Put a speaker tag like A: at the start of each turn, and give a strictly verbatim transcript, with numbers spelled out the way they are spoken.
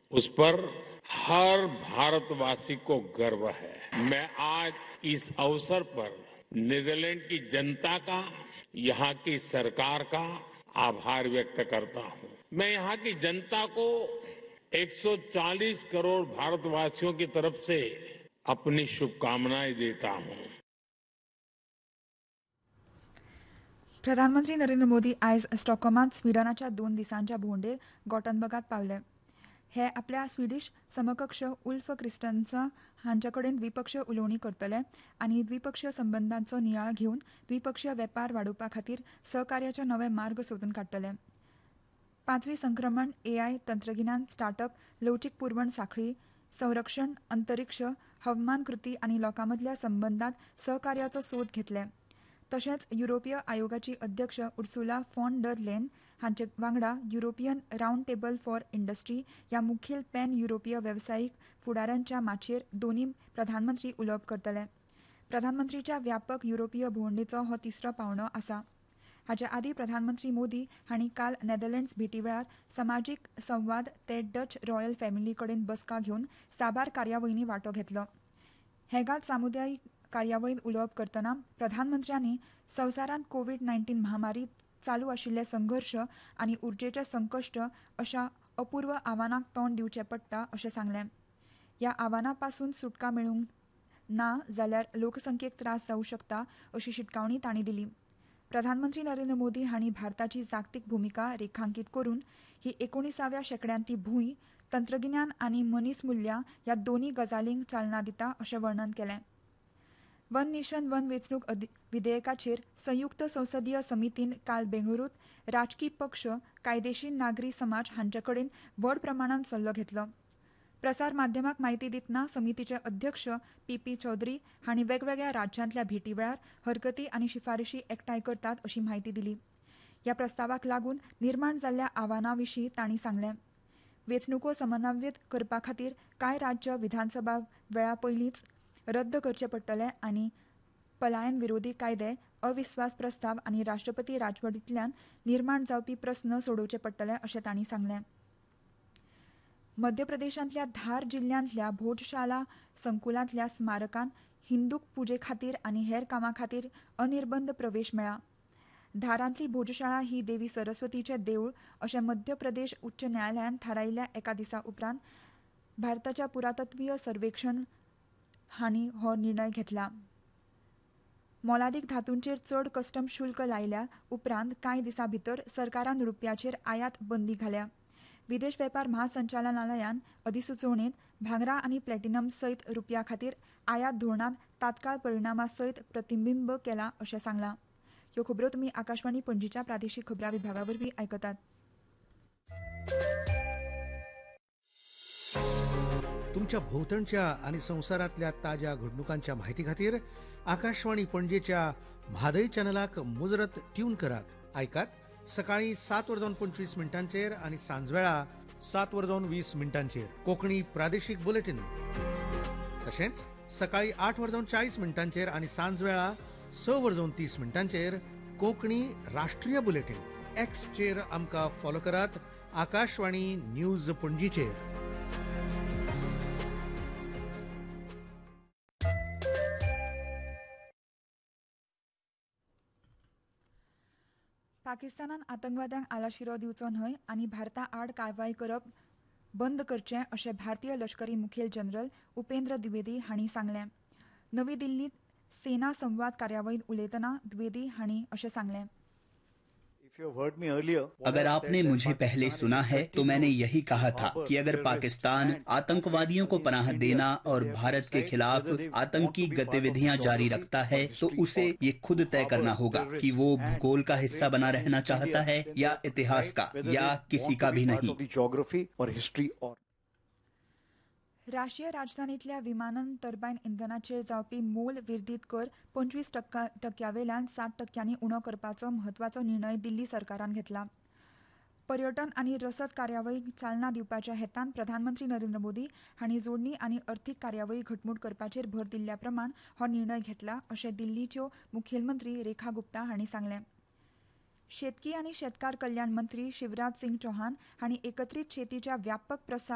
A: उस पर हर भारतवासी को गर्व है। मैं आज इस अवसर पर नीदरलैंड की जनता का, यहाँ की सरकार का आभार व्यक्त करता हूं। मैं यहाँ की जनता को एक सौ चालीस करोड़ भारतवासियों की तरफ से अपनी शुभकामनाएं देता हूं।
B: प्रधानमंत्री नरेंद्र मोदी आयज स्टॉकहोमात स्वीडनाच्या दोन दिसांच्या भोंवडेर गॉटनबर्गात पावले. हे आपल्या स्वीडिश समकक्ष उल्फ क्रिस्टन्सन हांचे कडेन द्विपक्षीय उलोवणी करतले आनी द्विपक्षीय संबंदांचो नियाळ घेवन द्विपक्षीय वेपार वाडोवपा खातीर सहकार्याचे नवे मार्ग सोदून काडटले. पांचवी संक्रमण, एआय, तंत्रगिन्यान, स्टार्टअप, लवचीक पुरवण साखळी, संरक्षण, अंतरिक्ष, हवामान कृती आनी लोकांमदल्या संबंदांत सहकार्याचो सोद घेतले. तशेंच युरोपीय आयोगाची अध्यक्ष उर्सुला फॉन डर लेन हांचे वांगडा European round table for industry ह्या मुखेल पॅन युरोपीय वेवसायीक फुडाऱ्यांच्या माचयेर दोनूय प्रधानमंत्री उलोवप करतले. प्रधानमंत्रीच्या व्यापक युरोपीय भोंवडेचो हो तिसरो पावंडो आसा. हाचे आदीं प्रधानमंत्री मोदी हांणी काल नेदरलँड्स भेटी वेळार समाजीक संवाद ते डच रॉयल फॅमिली कडेन बसका घेवन साबार कार्यावळींनी वांटो घेतलो. हेगात सामुदायीक कार्यावळींत उलोवप करतना प्रधानमंत्र्यांनी संवसारांत कोविड नायन्टीन महामारी, चालू आशिल्ले संघर्श आनी उर्जेचे संकश्ट अशा अपूर्व आव्हानांक तोंड दिवचें पडटा अशें सांगलें. ह्या आव्हानां पासून सुटका मेळूंक ना जाल्यार लोकसंख्येक त्रास जावंक शकता अशी शिटकावणी तांणी दिली. प्रधानमंत्री नरेंद्र मोदी हांणी भारताची जागतीक भुमिका रेखांकीत करून ही एकोणिसाव्या शेंकड्यांतली भूंय, तंत्रगिन्यान आनी मनीसमुल्यां ह्या दोनूय गजालींक चालना दिता अशें वर्णन केलें. वन नेशन वन वेंचणूक विधेयकाचेर संयुक्त संसदीय समितीन काल बेंगळुरूत राजकी पक्ष, कायदेशीर नागरी समाज हांचे कडेन व्हड प्रमाणांत सल्लो घेतलो. प्रसार माध्यमांक म्हायती दितना समितीचे अध्यक्ष पी पी चौधरी हांणी वेगवेगळ्या राज्यांतल्या भेटी वेळार हरकती आनी शिफारशी एकठांय करतात अशी म्हायती दिली. ह्या प्रस्तावाक लागून निर्माण जाल्ल्या आव्हानां विशीं तांणी सांगलें. वेंचणुको समन्वयीत करपा खातीर कांय राज्य विधानसभा वेळा पयलींच रद्द करचे पडटले आनी पलायन विरोधी कायदे, अविस्वास प्रस्ताव आनी राष्ट्रपती राजवटींतल्यान निर्माण जावपी प्रस्न सोडोवचे पडटले अशें तांणी सांगलें. मध्य प्रदेशांतल्या धार जिल्ल्यांतल्या भोजशाला संकुलांतल्या स्मारकांत हिंदूक पुजे खातीर आनी हेर कामां खातीर अनिर्बंध प्रवेश मेळ्ळा. धारांतली भोजशाळा ही देवी सरस्वतीचें देवूळ अशें मध्य प्रदेश उच्च न्यायालयान थारायिल्ल्या एका दिसा उपरांत भारताच्या पुरातत्वीय सर्वेक्षण हांणी हो निर्णय घेतला. मोलादीक धातूंचेर चड कस्टम शुल्क लायल्या उपरांत कांय दिसां भितर सरकारान रुपयाचेर आयात बंदी घाल्या. विदेश वेपार महासंचालनालयान अधिसुचोवणेंत भांगरा आनी प्लॅटिनम सयत रुपया खातीर आयात धोरणांत तात्काळ परिणामा सयत प्रतिबिंब केला अशें सांगलां. ह्यो खबरो तुमी आकाशवाणी पणजीच्या प्रादेशीक खबरां विभागा वरवीं आयकतात.
C: तुमच्या भोवतणच्या आणि संवसारांतल्या ताज्या घडणुकांच्या म्हायती खातीर आकाशवाणी पणजेच्या म्हादय चॅनलाक मुजरत ट्यून करात. आयकात सकाळीं सात वरजावन पंचवीस मिनटांचेर आनी सांजवेळा सात वरजावन वीस मिनटांचेर कोंकणी प्रादेशीक बुलेटिन. तशेंच सकाळीं आठ वरजावन चाळीस मिनटांचेर आनी सांजवेळा स वरजावन तीस मिनटांचेर कोंकणी राष्ट्रीय बुलेटिन. एक्सचेर आमकां फॉलो करात. आकाशवाणी न्यूज पणजीचेर.
B: पाकिस्तानान आतंकवाद्यांक आलाशिरो दिवचो न्हय आनी भारता आड कारवाय करप बंद करचें अशें भारतीय लश्करी मुखेल जनरल उपेंद्र द्विवेदी हांणी सांगलें. नवी दिल्लींत सेना संवाद कार्यावळींत उलयतना द्विवेदी हांणी अशें सांगलें.
D: अगर आपने मुझे पहले सुना है तो मैंने यही कहा था कि अगर पाकिस्तान आतंकवादियों को पनाह देना और भारत के खिलाफ आतंकी गतिविधियां जारी रखता है तो उसे ये खुद तय करना होगा कि वो भूगोल का हिस्सा बना रहना चाहता है या इतिहास का या किसी का भी नहीं.
B: राष्ट्रीय राजधानीतल्या विमानन टर्बायन इंधनाचेर जावपी मोल विर्धीत कर पंचवीस टक्का टक्क्यावेल्यान साठ टक्क्यांनी उणो करपाचो म्हत्वाचो निर्णय दिल्ली सरकारान घेतला. पर्यटन आनी रसद कार्यावळीक चालना दिवपाच्या हेतान प्रधानमंत्री नरेंद्र मोदी हांणी जोडणी आनी अर्थीक कार्यावळी घटमूट करपाचेर भर दिल्ल्या प्रमाण हो निर्णय घेतला अशें दिल्लीच्यो मुखेलमंत्री रेखा गुप्ता हांणी सांगलें. शेतकी आनी शेतकार कल्याण मंत्री शिवराज सिंग चौहान हांणी एकत्रीत शेतीच्या व्यापक प्रसार